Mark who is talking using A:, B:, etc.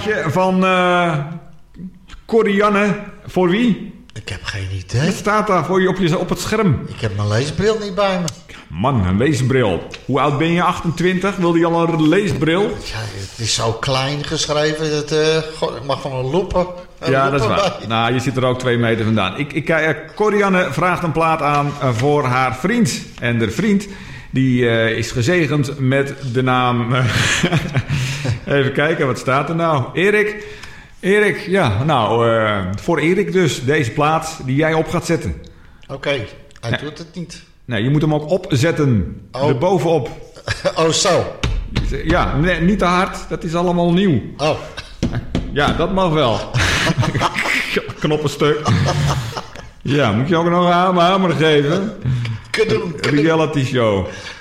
A: plaatje van Corianne. Voor wie?
B: Ik heb geen idee.
A: Het staat daar voor je op het scherm.
B: Ik heb mijn leesbril niet bij me.
A: Man, een leesbril. Hoe oud ben je? 28? Wilde je al een leesbril?
B: Ja, het is zo klein geschreven. Dat ik mag van een loepen.
A: Ja, dat is waar. Nou, je zit er ook 2 meter vandaan. Corianne vraagt een plaat aan voor haar vriend. En de vriend die is gezegend met de naam... Even kijken, wat staat er nou? Erik, ja, nou, voor Erik dus. Deze plaat die jij op gaat zetten.
B: Oké, hij doet het niet.
A: Nee, je moet hem ook opzetten.
B: Oh.
A: Erbovenop.
B: Oh, zo.
A: Ja, nee, niet te hard. Dat is allemaal nieuw.
B: Oh.
A: Ja, dat mag wel. Knoppenstuk. Ja, moet je ook nog een hamer geven?
B: Kadoen.
A: Reality show.